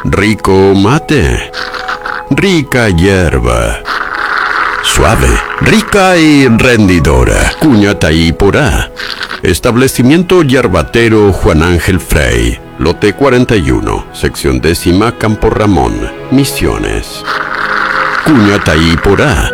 Rico mate. Rica hierba. Suave, rica y rendidora. Cuñataí Porá. Establecimiento Yerbatero Juan Ángel Frey. Lote 41, sección 10ª, Campo Ramón, Misiones. Cuñataí Porá.